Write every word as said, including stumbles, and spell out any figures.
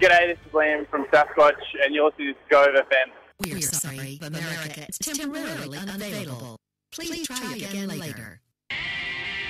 G'day, this is Liam from Sasquatch, and you're listening to Go F M. We're sorry, but America is temporarily unavailable. Please try again later.